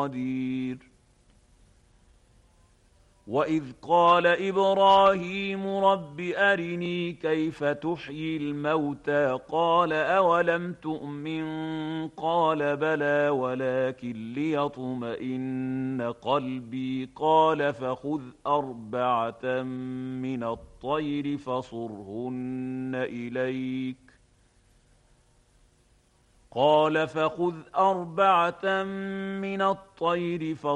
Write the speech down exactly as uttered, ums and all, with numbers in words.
قدير. وإذ قال إبراهيم رب أرني كيف تحيي الموتى قال أولم تؤمن قال بلى ولكن ليطمئن قلبي قال فخذ أربعة من الطير فصرهن إليك قال فخذ أربعة من الطير